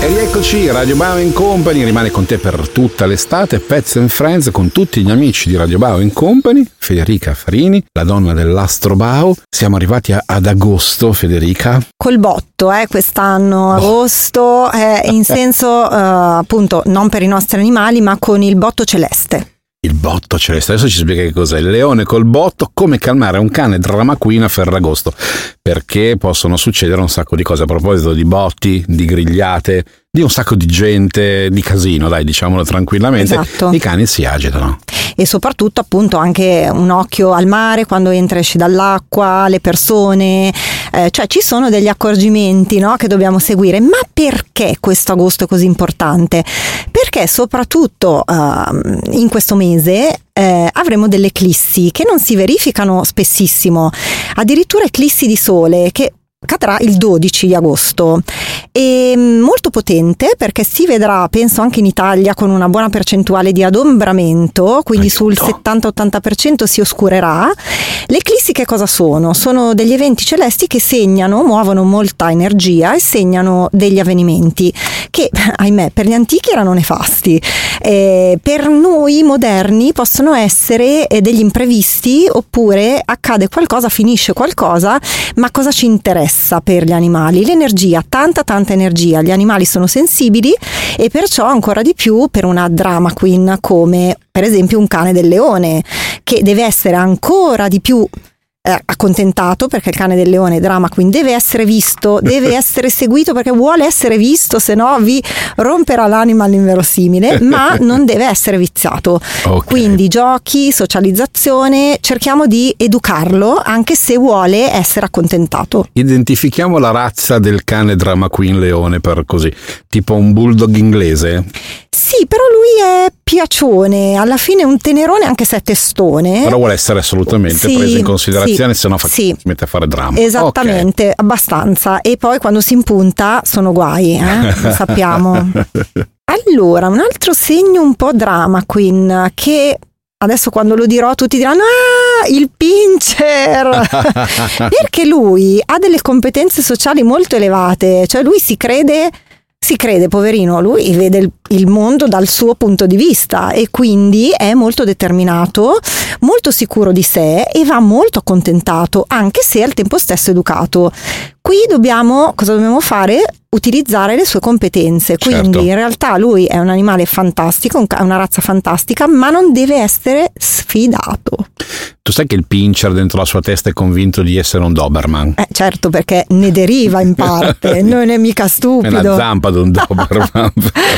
Eccoci, Radio Bao & Company rimane con te per tutta l'estate, Pets and Friends con tutti gli amici di Radio Bao & Company, Federica Farini, la donna dell'Astro Bao. Siamo arrivati ad agosto, Federica. Col botto, quest'anno, agosto, in senso appunto non per i nostri animali, ma con il botto celeste. Il botto celeste, adesso ci spiega che cos'è il leone col botto, come calmare un cane drama queen a Ferragosto, perché possono succedere un sacco di cose a proposito di botti, di grigliate, di un sacco di gente, di casino, dai, diciamolo tranquillamente. Esatto. I cani si agitano. E soprattutto appunto anche un occhio al mare quando entra e esce dall'acqua, le persone, cioè ci sono degli accorgimenti, no, che dobbiamo seguire. Ma perché questo agosto è così importante? Perché soprattutto in questo mese avremo delle eclissi che non si verificano spessissimo, addirittura eclissi di sole che cadrà il 12 di agosto. È molto potente perché si vedrà, penso anche in Italia, con una buona percentuale di adombramento, quindi sul 70-80% si oscurerà. Le eclissi che cosa sono? Sono degli eventi celesti che muovono molta energia e segnano degli avvenimenti che, ahimè, per gli antichi erano nefasti. Per noi moderni possono essere degli imprevisti, oppure accade qualcosa, finisce qualcosa, ma cosa ci interessa per gli animali? L'energia, tanta energia. Gli animali sono sensibili e perciò ancora di più per una drama queen come per esempio un cane del leone, che deve essere ancora di più accontentato, perché il cane del leone drama queen deve essere visto, deve essere seguito perché vuole essere visto, se no vi romperà l'anima all'inverosimile, ma non deve essere viziato. Okay. Quindi giochi, socializzazione, cerchiamo di educarlo anche se vuole essere accontentato. Identifichiamo la razza del cane drama queen leone, per così, tipo un bulldog inglese? Sì, però lui è piacione, alla fine un tenerone anche se è testone. Però vuole essere assolutamente preso in considerazione, se no si mette a fare dramma. Esattamente, okay. Abbastanza. E poi quando si impunta sono guai, lo sappiamo. Allora, un altro segno un po' drama queen, che adesso quando lo dirò tutti diranno il pincher, perché lui ha delle competenze sociali molto elevate, cioè lui si crede, poverino, lui vede il mondo dal suo punto di vista e quindi è molto determinato, molto sicuro di sé e va molto accontentato, anche se al tempo stesso educato. Qui cosa dobbiamo fare? Utilizzare le sue competenze, quindi in realtà lui è un animale fantastico, è una razza fantastica, ma non deve essere sfidato. Tu sai che il pincher dentro la sua testa è convinto di essere un Doberman? Certo, perché ne deriva in parte, non è mica stupido. È una zampa di un Doberman.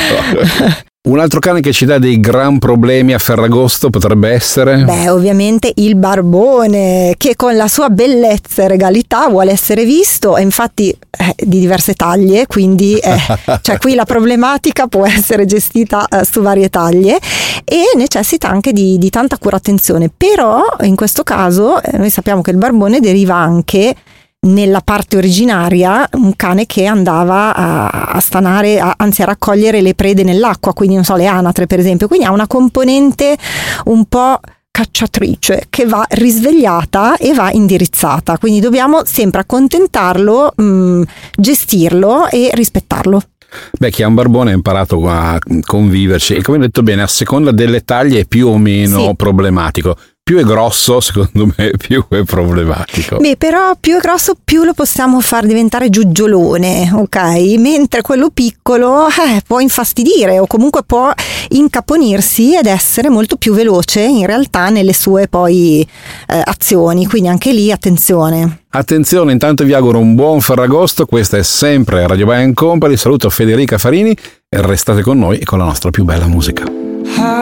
Un altro cane che ci dà dei gran problemi a Ferragosto potrebbe essere? Ovviamente il barbone, che con la sua bellezza e regalità vuole essere visto, e infatti di diverse taglie, quindi cioè qui la problematica può essere gestita su varie taglie e necessita anche di tanta cura attenzione. Però in questo caso noi sappiamo che il barbone deriva anche nella parte originaria un cane che andava a stanare, anzi a raccogliere le prede nell'acqua, quindi non so, le anatre per esempio, quindi ha una componente un po' cacciatrice che va risvegliata e va indirizzata, quindi dobbiamo sempre accontentarlo, gestirlo e rispettarlo. Chi ha un barbone ha imparato a conviverci e, come hai detto bene, a seconda delle taglie è più o meno problematico. Più è grosso, secondo me, più è problematico. Però più è grosso, più lo possiamo far diventare giuggiolone, ok? Mentre quello piccolo può infastidire o comunque può incaponirsi ed essere molto più veloce in realtà nelle sue poi azioni, quindi anche lì attenzione. Attenzione, intanto vi auguro un buon Ferragosto, questa è sempre Radio Bao & Company, saluto Federica Farini e restate con noi e con la nostra più bella musica.